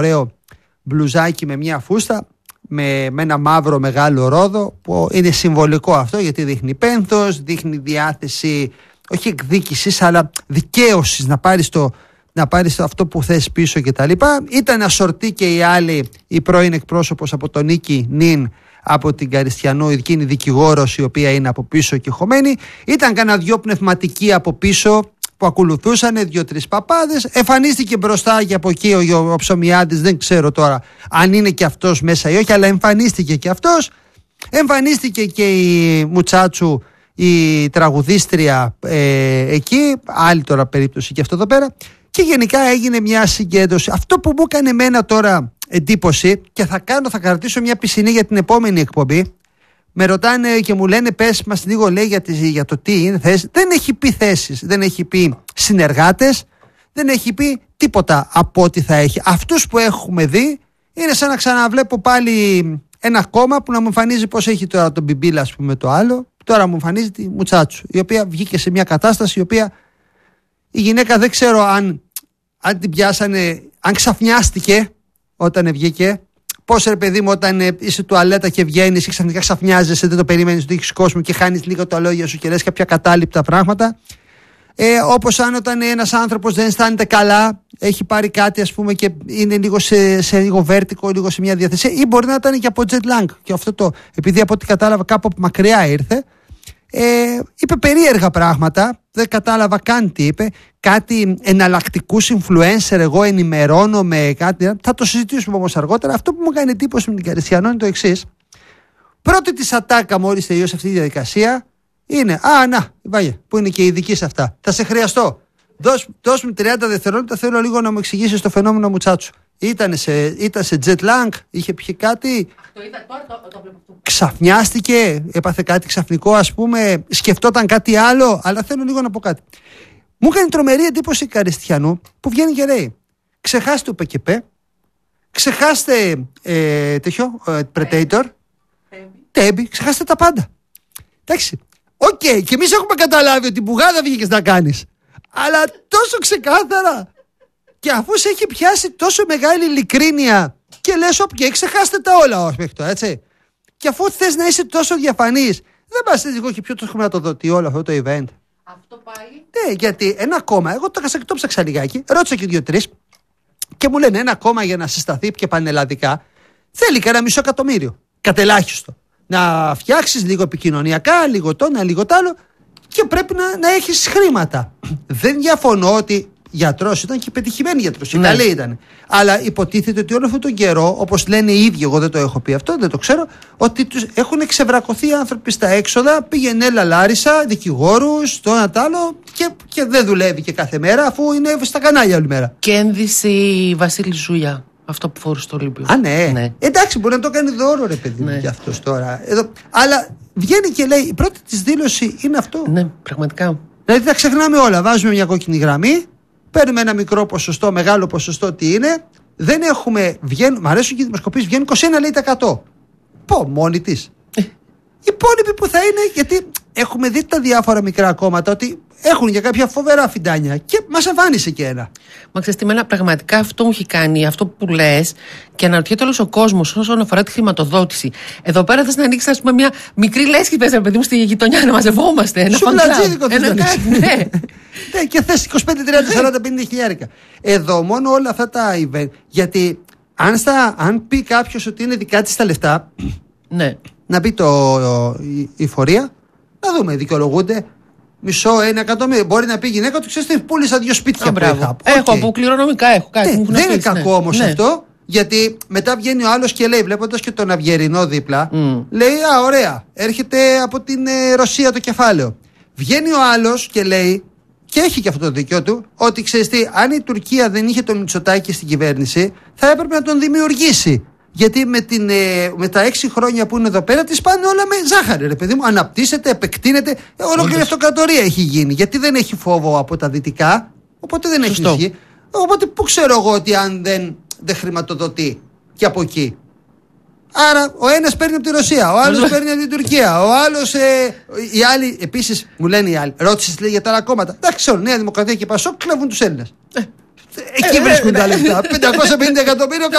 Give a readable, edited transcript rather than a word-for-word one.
ωραίο μπλουζάκι με μια φούστα, με ένα μαύρο μεγάλο ρόδο, που είναι συμβολικό αυτό, γιατί δείχνει πένθος, δείχνει διάθεση, όχι εκδίκησης, αλλά δικαίωσης, να πάρεις αυτό που θες πίσω κτλ. Ήταν ασορτή και η άλλη, η πρώην εκπρόσωπος από τον Νίκη Νιν, από την Καριστιανό, εκείνη δικηγόρος, η οποία είναι από πίσω και χωμένη. Ήταν κανένα δυο πνευματικοί από πίσω που ακολουθούσαν, 2-3 παπάδες. Εμφανίστηκε μπροστά και από εκεί ο Ψωμιάδης, δεν ξέρω τώρα αν είναι και αυτός μέσα ή όχι, αλλά εμφανίστηκε και αυτός. Εμφανίστηκε και η Μουτσάτσου, η τραγουδίστρια εκεί, άλλη τώρα περίπτωση και αυτό εδώ πέρα. Και γενικά έγινε μια συγκέντρωση. Αυτό που μου έκανε εμένα τώρα εντύπωση, και θα κρατήσω μια πισινή για την επόμενη εκπομπή. Με ρωτάνε και μου λένε, πες μας λίγο, λέει, για το τι είναι θέσεις. Δεν έχει πει θέσεις, δεν έχει πει συνεργάτες, δεν έχει πει τίποτα από ό,τι θα έχει. Αυτούς που έχουμε δει είναι σαν να ξαναβλέπω πάλι ένα κόμμα που να μου εμφανίζει πώς έχει τώρα τον Μπιμπίλα, ας πούμε, το άλλο. Τώρα μου εμφανίζει τη Μουτσάτσου, η οποία βγήκε σε μια κατάσταση η οποία η γυναίκα δεν ξέρω αν την πιάσανε, αν ξαφνιάστηκε όταν βγήκε. Πώς, ρε παιδί μου, όταν είσαι τουαλέτα και βγαίνεις και ξαφνικά ξαφνιάζεσαι, δεν το περίμενες ότι έχεις κόσμο και χάνεις λίγο τα λόγια σου και λες κάποια κατάληπτα πράγματα. Όπως αν όταν ένας άνθρωπος δεν αισθάνεται καλά, έχει πάρει κάτι, ας πούμε, και είναι λίγο σε λίγο βέρτικο, λίγο σε μια διαθεσία, ή μπορεί να ήταν και από jet lag. Και αυτό επειδή από ό,τι κατάλαβα κάπου από μακριά ήρθε. Είπε περίεργα πράγματα, δεν κατάλαβα καν τι είπε. Κάτι εναλλακτικούς influencer, εγώ ενημερώνομαι, κάτι. Θα το συζητήσουμε όμως αργότερα. Αυτό που μου κάνει εντύπωση με την Καριστιανό είναι το εξής. Πρώτη της ατάκα μόλις τελειώσει αυτή τη διαδικασία είναι βάγε, που είναι και ειδική σε αυτά. Θα σε χρειαστώ. Δώσ' μου 30 δευτερόλεπτα, θέλω λίγο να μου εξηγήσεις το φαινόμενο Μουτσάτσου. Ήταν σε jet lag, είχε πιει κάτι. Ξαφνιάστηκε, έπαθε κάτι ξαφνικό, ας πούμε, σκεφτόταν κάτι άλλο, αλλά θέλω λίγο να πω κάτι. Μου έκανε τρομερή εντύπωση η Καριστιανού που βγαίνει και λέει: ξεχάστε το ΠΚΠ, ξεχάστε Predator, Τέμπι, ξεχάστε τα πάντα. Εντάξει. Οκ, και εμείς έχουμε καταλάβει ότι μπουγάδα βγήκες να κάνεις. Αλλά τόσο ξεκάθαρα. Και αφού σε έχει πιάσει τόσο μεγάλη ειλικρίνεια και λες, ξεχάστε τα όλα ως μέχρι τώρα, έτσι. Και αφού θες να είσαι τόσο διαφανής, δεν πας λίγο και πιο το χρηματοδοτεί όλο αυτό το event. Αυτό πάλι. Ναι, γιατί ένα κόμμα, εγώ το ψάξα λιγάκι, ρώτησα και 2-3 και μου λένε ένα κόμμα για να συσταθεί και πανελλαδικά θέλει κανένα $500,000. Κατελάχιστο. Να φτιάξεις λίγο επικοινωνιακά, λίγο το ένα, λίγο το άλλο, και πρέπει να έχεις χρήματα. Δεν διαφωνώ ότι γιατρός ήταν και πετυχημένη γιατρός. Ναι. Καλή ήταν. Αλλά υποτίθεται ότι όλο αυτόν τον καιρό, όπως λένε οι ίδιοι, εγώ δεν το έχω πει αυτό, δεν το ξέρω, ότι τους έχουν ξεβρακωθεί άνθρωποι στα έξοδα, πήγαινε Λάρισα, δικηγόρους, το ένα τ' άλλο, και δεν δουλεύει και κάθε μέρα, αφού είναι στα κανάλια όλη μέρα. Κένδυση Βασίλη Ζούλια. Αυτό που φορούσε στο Ολύμπιο. Ναι. Εντάξει, μπορεί να το κάνει δώρο, ρε παιδί μου, κι αυτός τώρα. Αλλά βγαίνει και λέει: η πρώτη της δήλωση είναι αυτό. Ναι, πραγματικά. Δηλαδή τα ξεχνάμε όλα. Βάζουμε μια κόκκινη γραμμή, παίρνουμε ένα μικρό ποσοστό, μεγάλο ποσοστό, τι είναι. Δεν έχουμε. Μ' αρέσουν και οι δημοσκοπήσεις, βγαίνουν 21%. Πω, μόνη της. Οι υπόλοιποι που θα είναι, γιατί έχουμε δει τα διάφορα μικρά κόμματα ότι έχουν για κάποια φοβερά φιντάνια και μας εμφάνισε και ένα. Μα ξέρεις τι, πραγματικά αυτό μου έχει κάνει, αυτό που λες, και αναρωτιέται όλος ο κόσμος όσον αφορά τη χρηματοδότηση. Εδώ πέρα θες να ανοίξεις, ας πούμε, μια μικρή λέσχη, πες, παιδί μου, στη γειτονιά να μαζευόμαστε. Ένα σουβλατζίδικο θες να ανοίξεις. Ναι. Και θες 25, 30, 40, 50 χιλιάρικα. Εδώ μόνο όλα αυτά τα event. Γιατί αν πει κάποιος ότι είναι δικά της τα λεφτά, ναι. Να μπει η φορεία, να δούμε, δικαιολογούνται. $1 εκατομμύριο. Μπορεί να πει η γυναίκα του: ξέρεις τι, πούλησα 2 σπίτια που είχα. Έχω από κληρονομικά, έχω κάτι. Δεν είναι κακό όμως αυτό, γιατί μετά βγαίνει ο άλλος και λέει, βλέποντας και τον Αυγερινό δίπλα, λέει: ωραία, έρχεται από την Ρωσία το κεφάλαιο. Βγαίνει ο άλλος και λέει, και έχει και αυτό το δίκιο του, ότι ξέρεις τι, αν η Τουρκία δεν είχε τον Μητσοτάκη στην κυβέρνηση, θα έπρεπε να τον δημιουργήσει. Γιατί με τα 6 χρόνια που είναι εδώ πέρα, τις πάνε όλα με ζάχαρη, ρε παιδί μου. Αναπτύσσεται, επεκτείνεται. Ολόκληρη αυτοκρατορία έχει γίνει. Γιατί δεν έχει φόβο από τα δυτικά, οπότε δεν έχει ισχύ. Οπότε πού ξέρω εγώ ότι αν δεν χρηματοδοτεί και από εκεί. Άρα ο ένας παίρνει από τη Ρωσία, ο άλλος παίρνει από την Τουρκία, ο άλλος. Οι άλλοι, επίσης μου λένε οι άλλοι, ρώτησες λέει για τα άλλα κόμματα. Εντάξει, ξέρω, Νέα Δημοκρατία και Πασόκ κλέβουν τους Έλληνες. Εκεί βρίσκουν τα λεφτά. 550 εκατομμύρια